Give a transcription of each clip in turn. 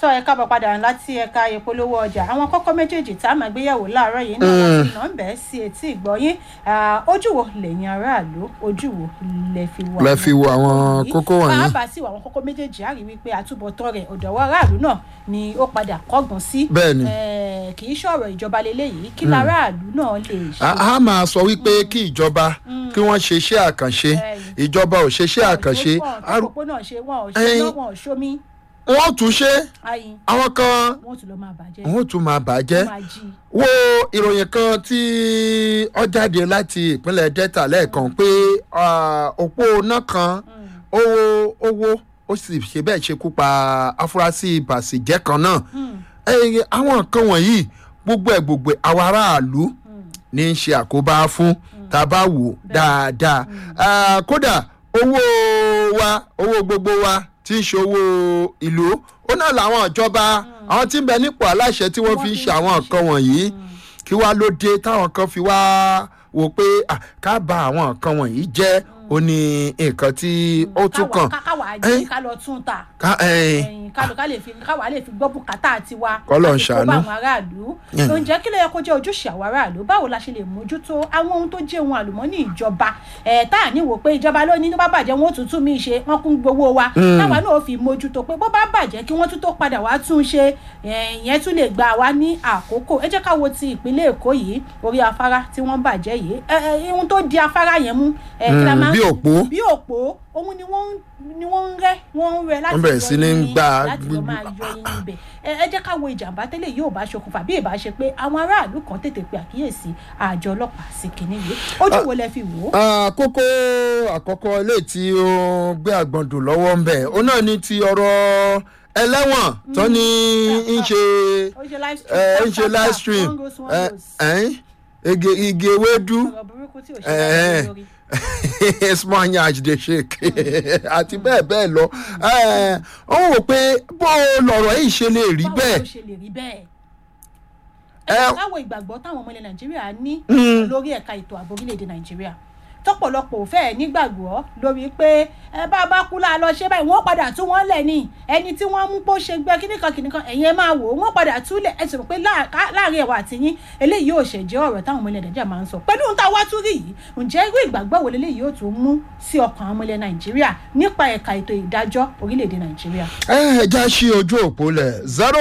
tọ́ ẹ káàbọ̀ padà láti ẹ̀ka ìpolówó ọjà àwọn kókó méjèèjì tá a máa gbéyẹ̀wò láàárọ̀ yìí náà láti nà ń bẹ́ẹ̀ sí etí ìgbọ́yín ojú wo lẹ́yìn aráàlú ojú wo lẹ fi wo àwọn kókó wọ̀nyí. bá a bá sí àwọn kókó méjèèjì á rí wípé àtúbọ̀tán rẹ̀ ọ̀dọ̀wọ́ aráàlú náà ni ó padà kọ́gbọ̀n sí. bẹ́ẹ̀ni kì í ṣọ̀rọ̀ ìjọba lélẹ́yìí kí láráàlú náà lè ṣe. a máa sọ wípé kí ìjọba kí wọ́n ṣe iṣẹ́ àkànṣe ìjọba ò ṣe iṣẹ́ àkànṣe. wọ́n tún ṣe àwọn kan wọ́n tún máa bàjẹ́. wo ìròyìn kan tí ó jáde láti ìpínlẹ̀ delta lẹ́ẹ̀kan pé òpó náà kan owó ó sì ṣe bẹ́ẹ̀ ṣekú pa afurasí bàṣìjẹ́ kan náà. àwọn nǹkan wọ̀nyí gbogbo àwọn aráàlú ní í ṣe àkóbá fún tá a bá wò dáadáa. kódà owó gbogbo wa tí ń ṣe owó ìlú ó náà làwọn ìjọba àwọn tí ń bẹ nípò aláṣẹ tí wọ́n fi ń ṣe àwọn nǹkan wọ̀nyí kí wá ló dé táwọn kan fi wá wò pé ká bà àwọn nǹkan wọ̀nyí jẹ́ ó ní nǹkan tí ó tún kàn. káwa jí ká lọ tún ta káwa lè fi gbọ́ bùkátà tiwa kọ́lọ̀ ń ṣàánú àti kó bá àwọn aráàlú. ló ń jẹ́ kí ló yẹ kó jẹ́ ojúṣe àwọn aráàlú báwo la ṣe lè mójútó àwọn ohun tó jẹ́ ohun àlùmọ́ọ́nì ìjọba tá à ní wò pé ìjọba ló ní tó bá bàjẹ́ wọn ó tún mí ṣe wọ́n kún gbowó wa táwa náà fi mójútó pé bó bá bàjẹ́ kí wọ́n tún tó padà wá tún ṣe ìyẹn tún lè gbà wá ní àkókò. ẹ jẹ́ ká wo ti ìpínlẹ̀ Èkó yìí orí afárá tí wọ́n bàjẹ́ yìí ohun tó di afárá yẹn mú bí òpó òun ni wọ́n ń rẹ́ láti bẹ̀rẹ̀ sí ní gbà láti lọ máa yọ eyín ibẹ̀. ẹ jẹ́ ká wo ìjàmbá tẹ́lẹ̀ yóò bá ṣokùnfà bí ìbá ṣe pé àwọn aráàlú kan tètè pe àkíyèsí àjọ ọlọ́pàá sí kìíní yìí ojú wo lẹ fi wò ó. kókó àkọ́kọ́ ilé tí ó gbé àgbọ̀ndùn lọ́wọ́ ń bẹ̀ ó náà ní ti ọ̀rọ̀ ẹlẹ́wọ̀n tó ní ń ṣe live stream igi ewédú small yansh dey shake àti bẹ́ẹ̀ bẹ́ẹ̀ lọ. ó wò pé bó lọ̀rọ̀ yìí ṣe lè rí bẹ́ẹ̀. káwọn ìgbàgbọ́ táwọn ọmọ ilẹ̀ Nàìjíríà ní lórí ẹ̀ka ètò ààbò orílẹ̀-èdè Nàìjíríà tọ́pọ̀lọpọ̀ ò fẹ́ẹ̀ nígbàgbọ́ lórí pé bá bá kú láà lọ ṣe báyìí wọ́n padà tú wọ́n lẹ̀ ní ẹni tí wọ́n mú pọ́ ṣe gbẹ́ kíníkan ẹ̀yin ẹ máa wò ó wọ́n padà tú lẹ̀ ẹ sì rò pé láàrin ẹ̀wà àti yín eléyìí yóò ṣẹ̀jẹ̀ ọ̀rọ̀ táwọn ọmọ ilẹ̀ Nàìjíríà máa ń sọ pẹ̀lú ohun tá a wá tún rí yìí ǹjẹ́ irú ìgbàgbọ́ wo leléyìí yóò tún mú sí ọkàn àwọn ọmọ ilẹ̀ Nàìjíríà nípa ẹ̀ka ètò ìdájọ́ orílẹ̀-èdè Nàìjíríà. ẹ já sí ojú òpó lẹ̀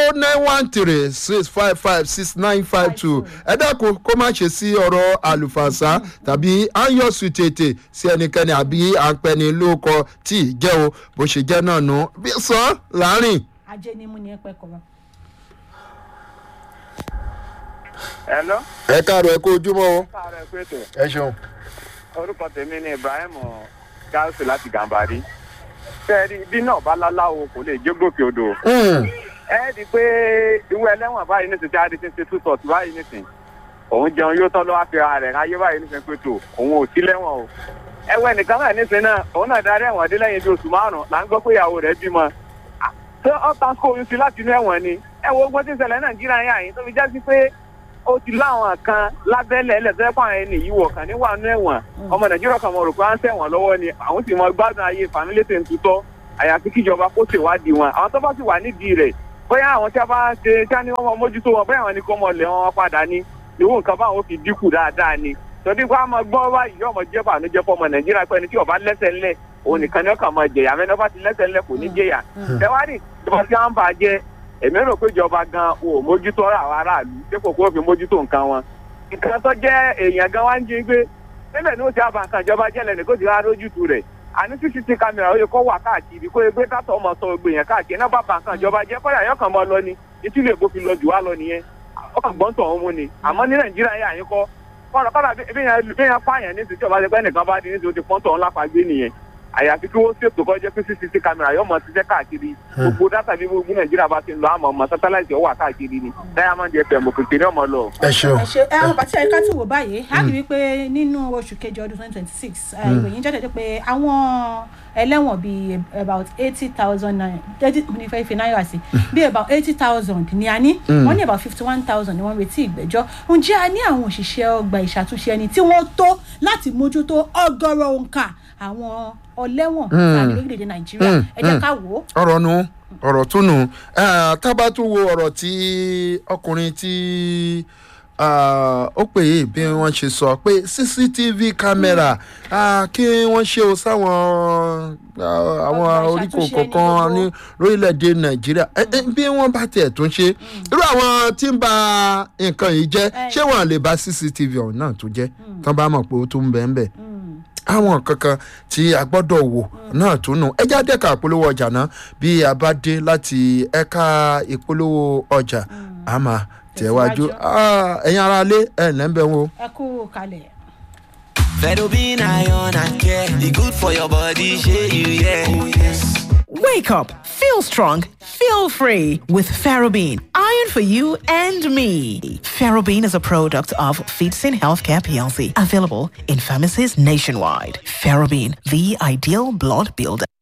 09136556952 ẹ dákun kó má ṣe sí ọ̀rọ̀ àlùfànṣá tàbí áyọ̀sù tètè sí ẹnikẹ́ni àbí àpẹni lóko tí ì jẹ́ o bó ṣe jẹ́ náà nù bí sàn láàrin. ajé ni mú ni ẹ pẹ́ kọ́ra. Hello. ẹ káàárọ̀ ẹ kú ojúmọ́ o. káàárọ̀ ẹ kú ètò. ẹ ṣeun. orúkọ tèmi ni Ibrahim Gáúsù láti Gàmbàrí. fẹ́ẹ́rì bí náà bá láláwo kò lè jógòkè odò. ẹ di pé ìwé ẹlẹ́wọ̀n báyìí ní títí adé ti ń ṣe two sort báyìí nísìnyí òun jẹun yóò tọ́ lọ́wọ́ àfihàn rẹ̀ ayé báyìí nífẹ̀ẹ́ pé tó òun ò sí lẹ́wọ̀n o. ẹwẹ́ nìkan náà nísìnyí náà òun náà darí ẹ̀wọ̀n dé lẹ́yìn bí oṣù márùn-ún là ń gbọ́ pé ìyàwó rẹ̀ bímọ. ṣé ọ̀tá kó oyún sí láti inú ẹ̀wọ̀n ni ẹ wo ogun tí ń ṣẹlẹ̀ Nàìjíríà yà yín tó fi já sí pé ó ti láwọn kan lábẹ́lẹ̀ ẹlẹ́sẹ̀ fún àwọn ẹni yìí wọ̀ kàn ní wà nú ẹ̀wọ̀n ọmọ Nàìjíríà kan mọ̀ rò pé à ń ṣẹ̀wọ̀n lọ́wọ́ ni àwọn sì mọ gbádùn ayé fàmílétè ń tutọ́ àyàfi kíjọba kó ṣèwádìí wọn àwọn tó bá sì wà nídìí rẹ̀ bóyá àwọn tí a bá ṣe tí a ní wọn mọ mójútó wọn bóyá àwọn ní kó mọ lẹ̀ wọn padà ní ìwọ nǹkan báwọn fi dínkù dáadáa ni tọ́dí kó a máa gbọ́ báyìí yóò máa jẹ́ bàánújẹ́ fọmọ Nàìjíríà pé ẹni tí ó bá lẹ́sẹ̀ ńlẹ̀ òun nìkan ni ó kàn máa jẹ̀yà mẹ́ni ó bá ti lẹ́sẹ̀ ńlẹ̀ kò ní jẹ̀yà. tẹ́wárì ìjọba tí wọ́n ń bà jẹ́ èmi rò pé ìjọba gan ò mójútó àwọn aráàlú dípò kó fi mójútó nǹkan wọn. nǹkan tó jẹ́ èèyàn gan wá ń jí gbé níbẹ̀ ni ó ti àbá nǹkan ìjọba jẹ́ lẹ́nu kó ti rá lójútu rẹ̀ àní CCTV kámẹ́rà ó yẹ kó wà káàkiri kó gbé tátọ̀ ọmọ sọ gbèyàn káàkiri náà bá ba nǹkan ìjọba jẹ́ kọ́yà yọkàn mọ́ lọ ni ìtúlẹ̀ èkó fi lọ jù wá lọ nìyẹn ọkàn gbọ́n tọ̀ ọ́n mú ni àmọ́ ní Nàìjíríà yà yín kọ́ kọ́ra bí yẹn pààyàn ní ìsìnkú ọba ẹgbẹ́ nìkan bá di ní ìsìnkú ti pọ́ńtọ̀ ọ́n lápàgbé nìyẹn àyàfi kí wọ́n ṣètò kọjá pé CCTV kámẹ́rà yóò mọ ṣiṣẹ́ káàkiri gbogbo dátà bí gbogbo Nàìjíríà bá ti ń lọ àmọ́ ọmọ sátáláìtì ọwọ́ káàkiri ni Diamond FM òkèké ní ọmọ lọ. ẹ ṣeun. àwọn bàtí ẹ̀ka tí wò báyìí á rí i pé nínú oṣù kejì ọdún 2026 ìròyìn jáde pé àwọn ẹlẹ́wọ̀n bíi about 80,000 náírà sí bíi about 80,000 ni a ní wọ́n ní about 51,000 ni wọ́n retí ìgbẹ́jọ́ ǹjẹ́ a ní àwọn òṣìṣẹ́ ọgbà ìṣàtúnṣe ẹni tí wọ́n tó láti mójútó ọgọ́rọ̀ òǹkà àwọn ọlẹ́wọ̀n tàbí lórílẹ̀‐èdè nàìjíríà ẹ jẹ́ ká wò ó. ọ̀rọ̀ nu ọ̀rọ̀ tún nu tábà tún wo ọ̀rọ̀ tí ọkùnrin tí ó pè é bí wọ́n ṣe sọ pé cctv camera kí wọ́n ṣe o sáwọn àwọn oríkò kọ̀ọ̀kan ní lórílẹ̀‐èdè nàìjíríà bí wọ́n bá tiẹ̀ tún ṣe irú àwọn tí ń ba nǹkan yìí jẹ́ ṣé wọ́n lè ba cctv ọ̀hún náà tó jẹ́ tán bá mọ̀ pé ó tún ń bẹ́ẹ̀ bẹ́ẹ̀ àwọn kankan tí a gbọ́dọ̀ wò náà tún nù ẹjá dẹ́ka ìpolówó ọjà náà bí a bá dé láti ẹ̀ka ìpolówó ọjà a máa tẹ̀wájú ẹ̀yin ara lé ẹ̀ lẹ́ńbẹ̀ wo. ẹ kú kalẹ̀. Ferrobin iron and care, the good for your body, shey you yeah. Oh yes. Wake up, feel strong, feel free with Ferrobin. Iron for you and me. Ferrobin is a product of Feetsin Healthcare PLC, available in pharmacies nationwide. Ferrobin, the ideal blood builder.